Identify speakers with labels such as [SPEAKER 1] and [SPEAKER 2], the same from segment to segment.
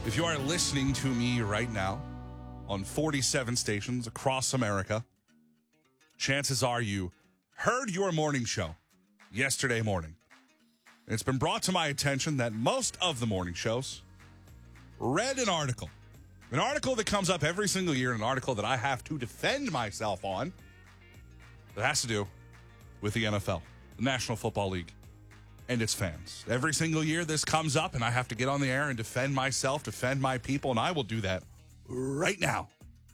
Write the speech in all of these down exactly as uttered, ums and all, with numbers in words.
[SPEAKER 1] If you are listening to me right now on forty-seven stations across America, chances are you heard your morning show yesterday morning. It's been brought to my attention that most of the morning shows read an article. An article that comes up every single year, an article that I have to defend myself on that has to do with the N F L, the National Football League, and its fans. Every single year this comes up, and I have to get on the air and defend myself, defend my people, and I will do that right now.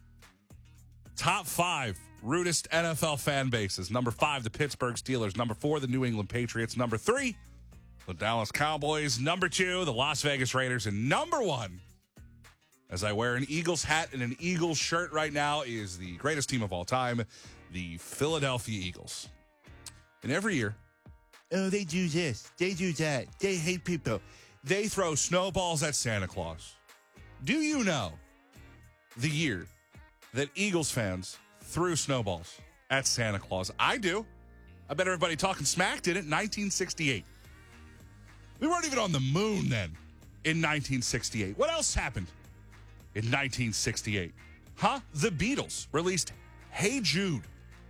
[SPEAKER 1] Top five rudest N F L fan bases. Number five, the Pittsburgh Steelers. Number four, the New England Patriots. Number three, the Dallas Cowboys. Number two, the Las Vegas Raiders. And number one, as I wear an Eagles hat and an Eagles shirt right now, is the greatest team of all time, the Philadelphia Eagles. And every year, oh, they do this, they do that, they hate people. They throw snowballs at Santa Claus. Do you know the year that Eagles fans threw snowballs at Santa Claus? I do. I bet everybody talking smack did it in nineteen sixty-eight. We weren't even on the moon then in nineteen sixty-eight. What else happened in nineteen sixty-eight? Huh? The Beatles released Hey Jude.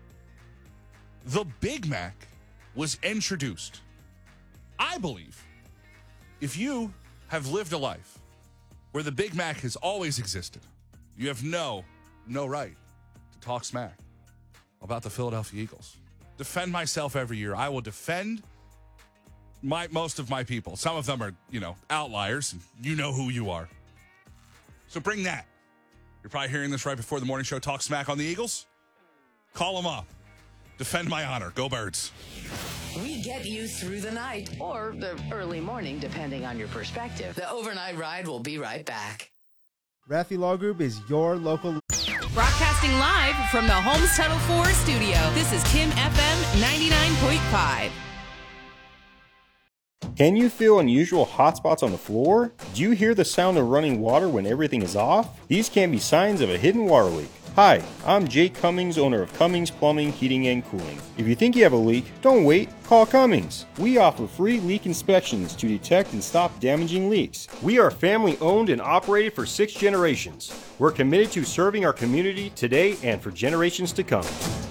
[SPEAKER 1] The Big Mac was introduced. I believe if you have lived a life where the Big Mac has always existed, you have no, no right to talk smack about the Philadelphia Eagles. Defend myself every year. I will defend my most of my people. Some of them are, you know, outliers, and you know who you are. So bring that. You're probably hearing this right before the morning show. Talk smack on the Eagles. Call them up. Defend my honor. Go Birds.
[SPEAKER 2] We get you through the night or the early morning, depending on your perspective. The overnight ride will be right back.
[SPEAKER 3] Raffi Law Group is your local.
[SPEAKER 4] Broadcasting live from the Holmes Tunnel four studio. This is Kim F M ninety-nine point five.
[SPEAKER 5] Can you feel unusual hot spots on the floor? Do you hear the sound of running water when everything is off? These can be signs of a hidden water leak. Hi, I'm Jake Cummings, owner of Cummings Plumbing, Heating, and Cooling. If you think you have a leak, don't wait, call Cummings. We offer free leak inspections to detect and stop damaging leaks. We are family owned and operated for six generations. We're committed to serving our community today and for generations to come.